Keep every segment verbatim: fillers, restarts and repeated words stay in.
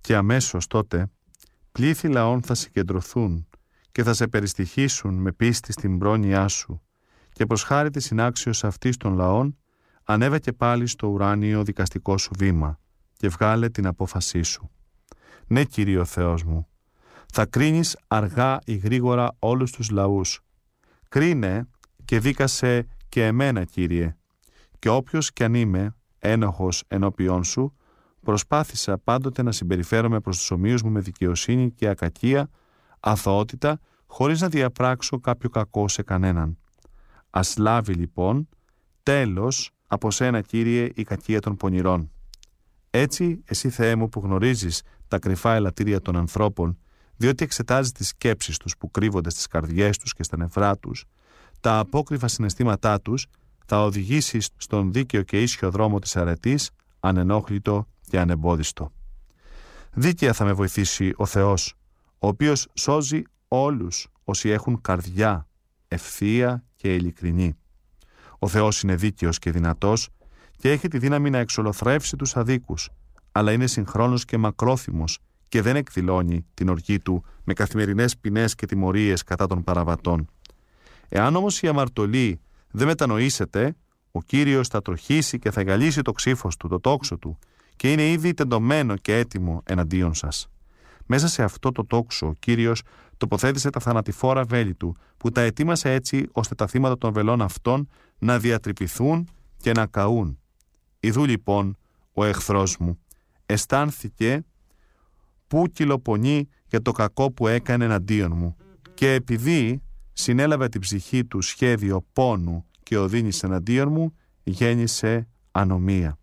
Και αμέσως τότε πλήθη λαών θα συγκεντρωθούν και θα σε περιστοιχήσουν με πίστη στην πρόνοιά σου, και προς χάρη της συνάξεως αυτής των λαών ανέβα και πάλι στο ουράνιο δικαστικό σου βήμα και βγάλε την απόφασή σου. Ναι, Κύριε ο Θεός μου, θα κρίνεις αργά ή γρήγορα όλους τους λαούς. Κρίνε και δίκασε και εμένα, Κύριε, και όποιος κι αν είμαι ένοχος ενώπιόν σου, προσπάθησα πάντοτε να συμπεριφέρομαι προς τους ομοίους μου με δικαιοσύνη και ακακία, αθωότητα, χωρίς να διαπράξω κάποιο κακό σε κανέναν. Ας λάβει λοιπόν τέλος από σένα, Κύριε, η κακία των πονηρών. Έτσι, εσύ, Θεέ μου, που γνωρίζεις τα κρυφά ελαττήρια των ανθρώπων, διότι εξετάζεις τις σκέψεις τους που κρύβονται στις καρδιές τους και στα νευρά τους, τα απόκρυφα συναισθήματά τους, θα οδηγήσεις στον δίκαιο και ίσιο δρόμο της αρετής, ανενόχλητο και ανεμπόδιστο. Δίκαια θα με βοηθήσει ο Θεός, ο οποίος σώζει όλους όσοι έχουν καρδιά, ευθεία και ειλικρινή. Ο Θεός είναι δίκαιος και δυνατός και έχει τη δύναμη να εξολοθρεύσει τους αδίκους, αλλά είναι συγχρόνως και μακρόθυμος και δεν εκδηλώνει την οργή του με καθημερινές ποινές και τιμωρίες κατά των παραβατών. Εάν όμως η αμαρτωλή δεν μετανοήσετε, ο Κύριος θα τροχήσει και θα γαλίσει το ξύφος του, το τόξο του, και είναι ήδη τεντωμένο και έτοιμο εναντίον σας. Μέσα σε αυτό το τόξο ο Κύριος τοποθέτησε τα θανατηφόρα βέλη του, που τα ετοίμασε έτσι ώστε τα θύματα των βελών αυτών να διατρυπηθούν και να καούν. Ιδού λοιπόν ο εχθρός μου αισθάνθηκε που κυλοπονεί για το κακό που έκανε εναντίον μου, και επειδή συνέλαβε την ψυχή του σχέδιο πόνου και οδύνησε εναντίον μου, γέννησε ανομία.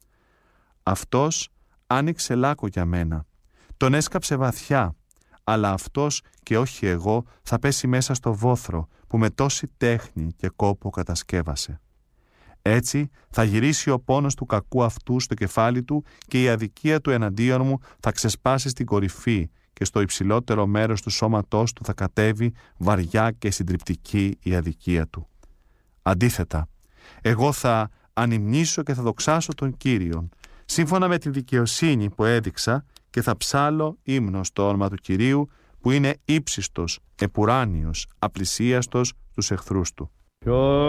Αυτός άνοιξε λάκκο για μένα, τον έσκαψε βαθιά, αλλά αυτός και όχι εγώ θα πέσει μέσα στο βόθρο που με τόση τέχνη και κόπο κατασκεύασε. Έτσι θα γυρίσει ο πόνος του κακού αυτού στο κεφάλι του και η αδικία του εναντίον μου θα ξεσπάσει στην κορυφή και στο υψηλότερο μέρος του σώματός του θα κατέβει βαριά και συντριπτική η αδικία του. Αντίθετα, εγώ θα ανυμνήσω και θα δοξάσω τον Κύριον, σύμφωνα με τη δικαιοσύνη που έδειξα, και θα ψάλω ύμνο στο όνομα του Κυρίου, που είναι ύψιστος, επουράνιος, απλησίαστος στους εχθρούς του.